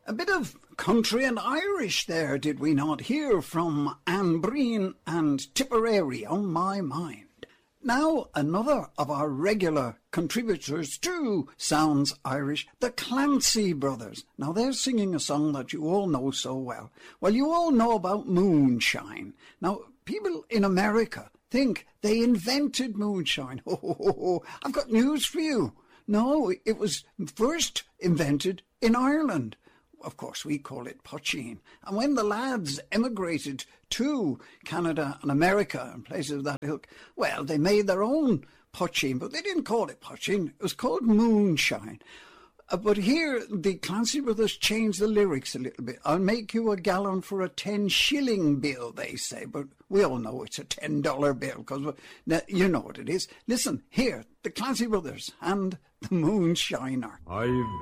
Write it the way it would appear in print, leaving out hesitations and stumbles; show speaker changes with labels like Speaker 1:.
Speaker 1: A bit of country and Irish there, did we not hear, from Anne Breen and Tipperary on my mind. Now another of our regular contributors to Sounds Irish, the Clancy Brothers. Now they're singing a song that you all know so well. Well, you all know about moonshine. Now people in America think they invented moonshine. Oh, I've got news for you. No, it was first invented in Ireland. Of course, we call it poteen. And when the lads emigrated to Canada and America and places of that ilk, well, they made their own poteen, but they didn't call it poteen. It was called moonshine. But here, the Clancy Brothers changed the lyrics a little bit. I'll make you a gallon for a 10-shilling bill, they say. But we all know it's a $10 bill, because you know what it is. Listen, here, the Clancy Brothers and the Moonshiner.
Speaker 2: I've